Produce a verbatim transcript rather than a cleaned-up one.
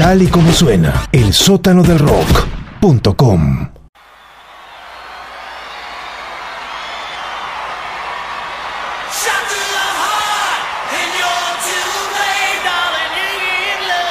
Tal y como suena, el sótano del rock punto com.